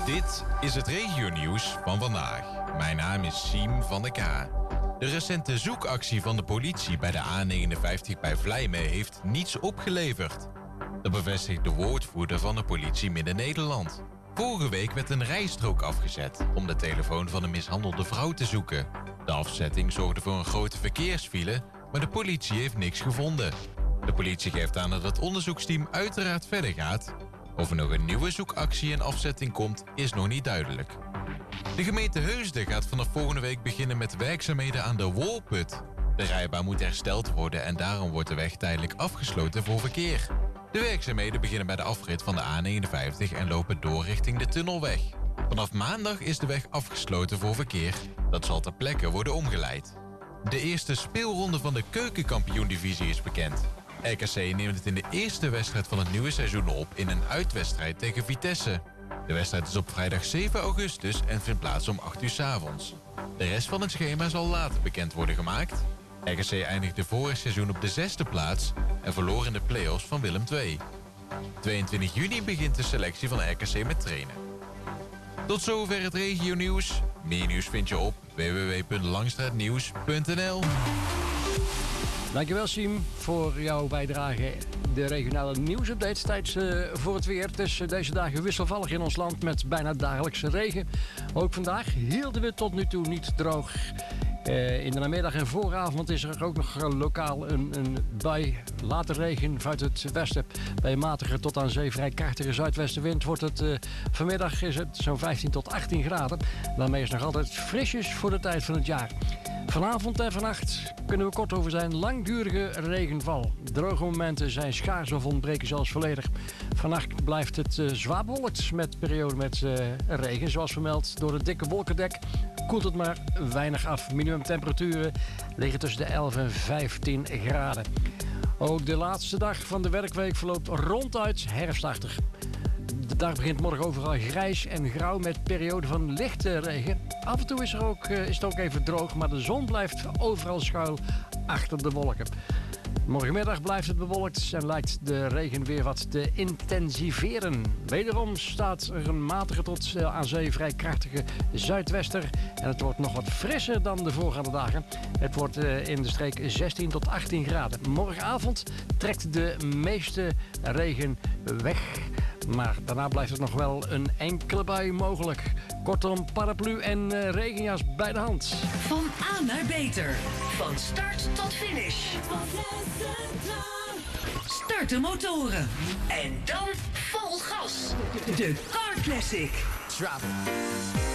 Dit is het regionieuws van vandaag. Mijn naam is Siem van der K. De recente zoekactie van de politie bij de A59 bij Vlijmen heeft niets opgeleverd. Dat bevestigt de woordvoerder van de politie Midden-Nederland. Vorige week werd een rijstrook afgezet om de telefoon van een mishandelde vrouw te zoeken. De afzetting zorgde voor een grote verkeersfile, maar de politie heeft niks gevonden. De politie geeft aan dat het onderzoeksteam uiteraard verder gaat. Of er nog een nieuwe zoekactie en afzetting komt, is nog niet duidelijk. De gemeente Heusden gaat vanaf volgende week beginnen met werkzaamheden aan de Wolput. De rijbaan moet hersteld worden en daarom wordt de weg tijdelijk afgesloten voor verkeer. De werkzaamheden beginnen bij de afrit van de A59 en lopen door richting de Tunnelweg. Vanaf maandag is de weg afgesloten voor verkeer. Dat zal ter plekke worden omgeleid. De eerste speelronde van de keukenkampioen-divisie is bekend. RKC neemt het in de eerste wedstrijd van het nieuwe seizoen op in een uitwedstrijd tegen Vitesse. De wedstrijd is op vrijdag 7 augustus en vindt plaats om 8 uur 's avonds. De rest van het schema zal later bekend worden gemaakt. RKC eindigde vorig seizoen op de 6e plaats en verloor in de play-offs van Willem II. 22 juni begint de selectie van RKC met trainen. Tot zover het regionieuws. Meer nieuws vind je op www.langstraatnieuws.nl. Dankjewel Siem voor jouw bijdrage. De regionale nieuwsupdate. Tijd voor het weer. Het is deze dagen wisselvallig in ons land met bijna dagelijkse regen. Ook vandaag hielden we tot nu toe niet droog. In de namiddag en vooravond is er ook nog lokaal een bui. Later regen vanuit het westen. Bij een matige tot aan zee vrij krachtige zuidwestenwind wordt het vanmiddag is het zo'n 15 tot 18 graden. Daarmee is het nog altijd frisjes voor de tijd van het jaar. Vanavond en vannacht kunnen we kort over zijn langdurige regenval. Droge momenten zijn schaars of ontbreken zelfs volledig. Vannacht blijft het zwaar bewolkt met perioden met regen. Zoals vermeld door het dikke wolkendek koelt het maar weinig af. Minimumtemperaturen liggen tussen de 11 en 15 graden. Ook de laatste dag van de werkweek verloopt ronduit herfstachtig. De dag begint morgen overal grijs en grauw met perioden van lichte regen. Af en toe is het ook even droog, maar de zon blijft overal schuil achter de wolken. Morgenmiddag blijft het bewolkt en lijkt de regen weer wat te intensiveren. Wederom staat er een matige tot aan zee vrij krachtige zuidwester. En het wordt nog wat frisser dan de voorgaande dagen. Het wordt in de streek 16 tot 18 graden. Morgenavond trekt de meeste regen weg. Maar daarna blijft het nog wel een enkele bui mogelijk. Kortom, paraplu en regenjas bij de hand. Van A naar beter. Van start tot finish. Start de motoren. En dan vol gas. De Car Classic. Drop it.